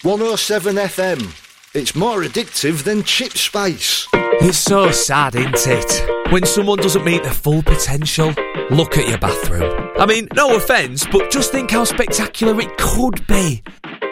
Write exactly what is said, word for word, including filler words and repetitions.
one oh seven F M. It's more addictive than chip space. It's so sad, isn't it? When someone doesn't meet their full potential. Look at your bathroom. I mean, no offence, but just think how spectacular it could be.